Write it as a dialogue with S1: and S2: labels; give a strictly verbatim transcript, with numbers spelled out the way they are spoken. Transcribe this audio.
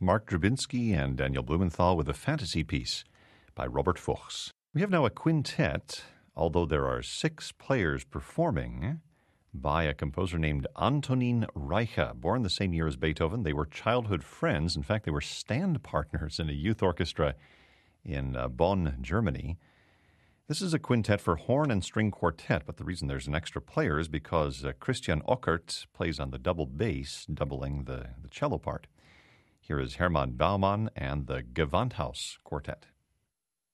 S1: Mark Drabinski and Daniel Blumenthal with a fantasy piece by Robert Fuchs. We have now a quintet, although there are six players performing, by a composer named Antonin Reicha. Born the same year as Beethoven, they were childhood friends. In fact, they were stand partners in a youth orchestra in uh, Bonn, Germany. This is a quintet for horn and string quartet, but the reason there's an extra player is because uh, Christian Ockert plays on the double bass, doubling the, the cello part. Here is Hermann Baumann and the Gewandhaus Quartet.